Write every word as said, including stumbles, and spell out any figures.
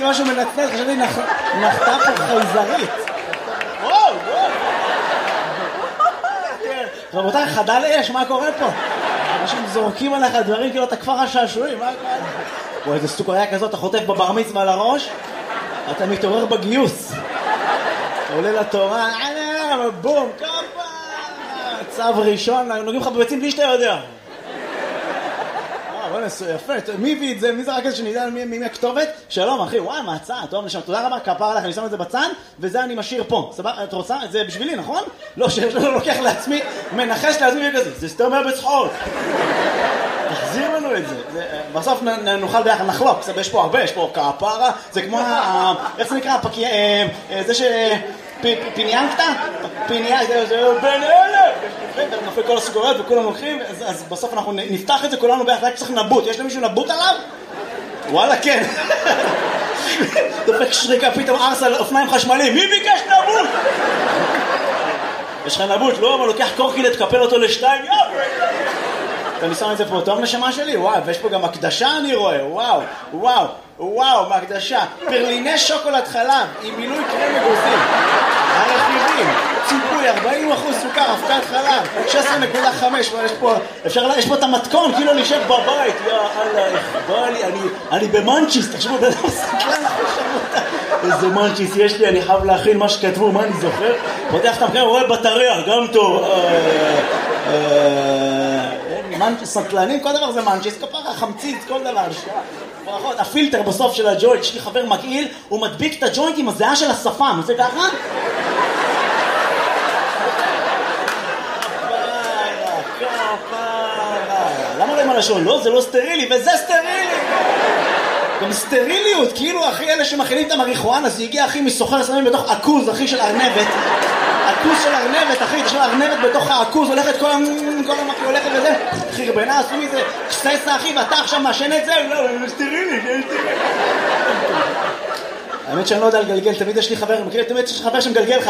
משהו מנצנץ, חשבתי נחתה פה חייזרית. וואו, וואו. רבותיי, חדל אש, מה קורה פה? אנשים זורקים עליך דברים כאילו אתה כפר השעשועים, מה קורה? וואי, איזה סוכריה כזאת, אתה חוטף בבר מצווה על הראש, אתה מתעורר בגיוס. אתה עולה לתורה, בום, כפה, צו ראשון, נוגעים לך בביצים בלי שאתה יודע. יפה, מי הביא את זה? מי זה רק איזה שנדע מי הכתובת? שלום אחי, וואי, מעצה, טוב נשם, תודה רבה, כפר עליך, אני שם את זה בצד, וזה אני משאיר פה. סבבה, את רוצה? זה בשבילי, נכון? לא, שיש לו לוקח לעצמי, מנחש לעצמי כזה, זה סתם היה בצחוק. תחזיר לנו את זה. בסוף נוכל ביחד, נחלוק, יש פה הרבה, יש פה כפרה, זה כמו, איך זה נקרא? זה ש... פיניאנקטה? פיניאנקטה, זה בין אלה! נופל כל הסוכריות וכולם הולכים, אז בסוף אנחנו נפתח את זה כולנו ביחד, רק צריך נבוט. יש למישהו נבוט עליו? וואלה, כן. דופק שריקה, פתאום ארס על אופניים חשמליים. מי ביקש נבוט? יש לך נבוט, לא? אבל לוקח קורקילט, תקפל אותו לשתיים, יאו! אתה שם את זה פה, טוב נשמה שלי? וואו, ויש פה גם הקדשה אני רואה, וואו, וואו, וואו, מהקדשה. פרליני שוקולד חלב, עם מילוי קרם אגוזים. הרכיבים, ציפוי, ארבעים אחוז סוכר, אבקת חלב, שש עשרה נקודה חמש, יש פה, אפשר, יש פה את המתכון, כאילו להישב בבית, יא אללה, בא לי, אני, אני במנצ'יס, תחשבו, בן אדם סקלן, איזה מנצ'יס יש לי, אני חייב להכין מה שכתבו, מה אני זוכר? פותח את המקרה, רואה בטריה, גם טוב, מנצ'יס, סקלנים, כל דבר זה מנצ'יס, כפרה, חמציץ, כל דבר, ברכות, הפילטר בסוף של הג'וינט, יש לי חבר מגעיל, הוא מדביק את הג'וינט עם הזיעה של השפם, זה ככה? למה לא עם הלשון? לא, זה לא סטרילי, וזה סטרילי! גם סטריליות, כאילו אחי אלה שמכינים את המריחואנה, זה הגיע אחי מסוחר סמים בתוך עכוז, אחי של ארנבת. עכוז של ארנבת, אחי, תשמע, ארנבת בתוך העכוז, הולכת כל המקרה, הולכת וזה, חרבנה, עשו מזה, קססה אחי, ואתה עכשיו מאשן את זה, לא, זה סטרילי, זה סטרילי. האמת שאני לא יודע לגלגל, תמיד יש לי חבר, תמיד יש לי חבר שמגלגל לך,